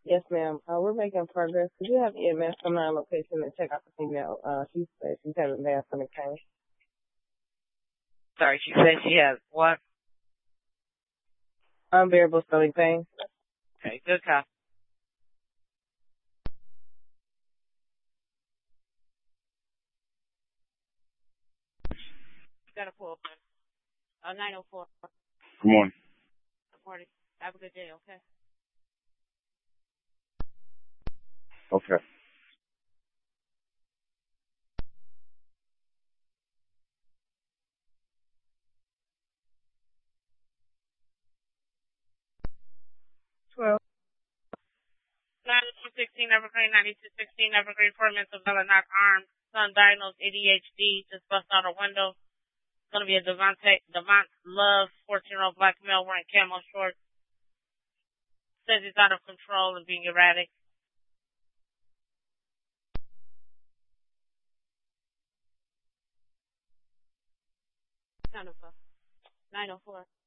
Yes, ma'am. We're making progress. Could you have EMS come to our location and check out the female? She said she's having bad stomach pain. Sorry, she said she has what? Unbearable stomach pain. Okay, good cop. Got a pull. 904. Good morning. Good morning. Have a good day, okay? Okay. Well, 9216 Evergreen, 9216 Evergreen, 4 mental violent, not armed. Son diagnosed ADHD, just bust out a window. It's going to be a Devont Love, 14-year-old black male wearing camo shorts. Says he's out of control and being erratic. 904.